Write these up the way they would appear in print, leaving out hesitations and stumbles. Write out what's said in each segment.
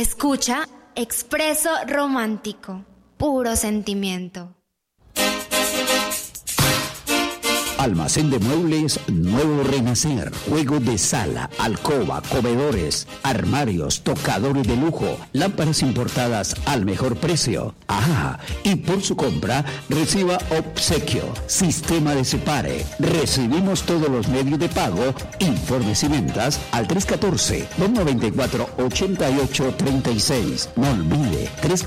Escucha Expreso Romántico, puro sentimiento. Almacén de muebles Nuevo Renacer. Juegos de sala, alcoba, comedores, armarios, tocadores de lujo, lámparas importadas al mejor precio. Ah, y por su compra reciba obsequio, sistema de separe. Recibimos todos los medios de pago. Informes y ventas al 314-294-8836. No olvide,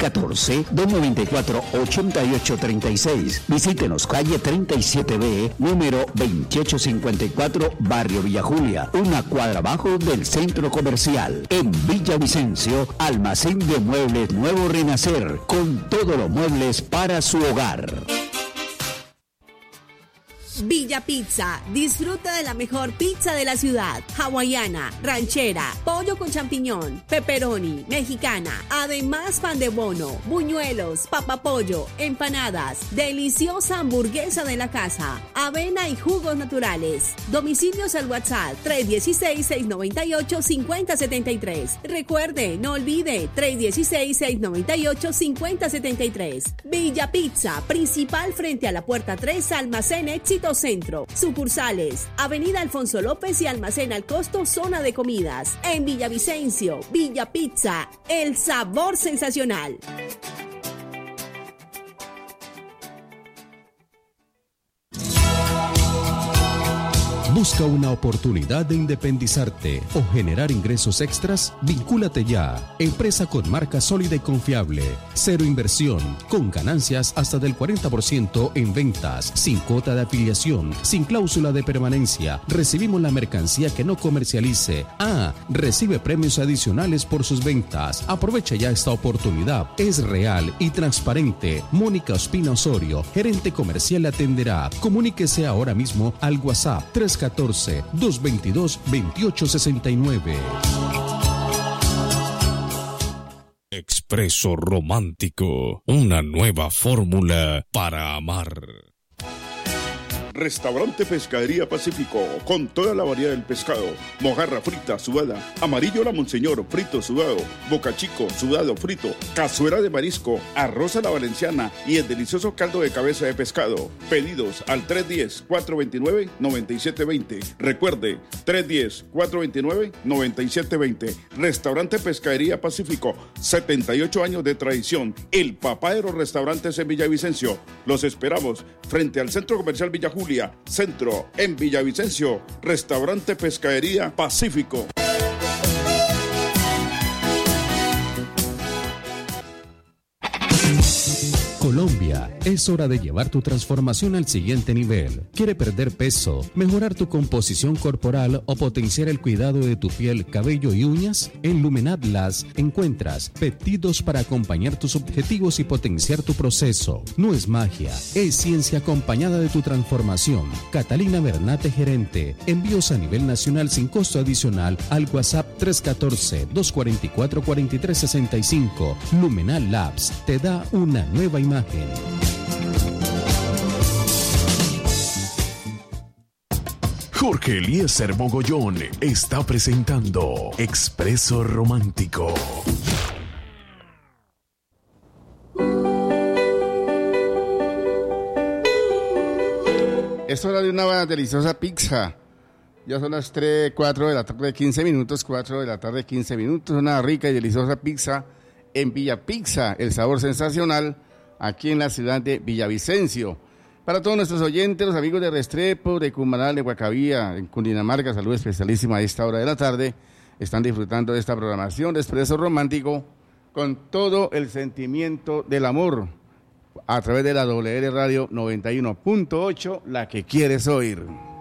314-294-8836. Visítenos calle 37B, número 2854, Barrio Villa Julia, una cuadra abajo del centro comercial. En Villavicencio, almacén de muebles Nuevo Renacer, con todos los muebles para su hogar. Villa Pizza, disfruta de la mejor pizza de la ciudad, hawaiana, ranchera, pollo con champiñón, pepperoni, mexicana, además pan de bono, buñuelos, papapollo, empanadas, deliciosa hamburguesa de la casa, avena y jugos naturales. Domicilios al WhatsApp 316-698-5073. Recuerde, no olvide, 316-698-5073. Villa Pizza, principal frente a la puerta 3, almacén Éxito Centro. Sucursales, Avenida Alfonso López y Almacén Al Costo, zona de comidas. En Villavicencio, Villa Pizza, el sabor sensacional. ¿Busca una oportunidad de independizarte o generar ingresos extras? Vincúlate ya. Empresa con marca sólida y confiable. Cero inversión, con ganancias hasta del 40% en ventas, sin cuota de afiliación, sin cláusula de permanencia. Recibimos la mercancía que no comercialice. Recibe premios adicionales por sus ventas. Aprovecha ya esta oportunidad. Es real y transparente. Mónica Ospina Osorio, gerente comercial, le atenderá. Comuníquese ahora mismo al WhatsApp 314-222-2869. Expreso Romántico, una nueva fórmula para amar. Restaurante Pescadería Pacífico, con toda la variedad del pescado: mojarra frita, sudada, amarillo la Monseñor, frito sudado, boca chico, sudado frito, cazuela de marisco, arroz a la valenciana y el delicioso caldo de cabeza de pescado. Pedidos al 310-429-9720. Recuerde, 310-429-9720. Restaurante Pescadería Pacífico, 78 años de tradición. El papá de los restaurantes en Villavicencio. Los esperamos frente al Centro Comercial Villa Julia, Centro, en Villavicencio. Restaurante Pescadería Pacífico. Colombia, es hora de llevar tu transformación al siguiente nivel. ¿Quiere perder peso, mejorar tu composición corporal o potenciar el cuidado de tu piel, cabello y uñas? En Lumenat Las encuentras peptidos para acompañar tus objetivos y potenciar tu proceso. No es magia, es ciencia acompañada de tu transformación. Catalina Bernate, gerente. Envíos a nivel nacional sin costo adicional al WhatsApp 314-244-4365. Lumenat Labs te da una nueva imagen. Jorge Eliezer Mogollón está presentando Expreso Romántico. Es hora de una deliciosa pizza. Ya son las 4 de la tarde, 15 minutos, 4 de la tarde, 15 minutos. Una rica y deliciosa pizza en Villa Pizza, el sabor sensacional, aquí en la ciudad de Villavicencio. Para todos nuestros oyentes, los amigos de Restrepo, de Cumaná, de Guacavía, en Cundinamarca, salud especialísima a esta hora de la tarde, están disfrutando de esta programación de Expreso Romántico con todo el sentimiento del amor a través de la WR Radio 91.8, la que quieres oír.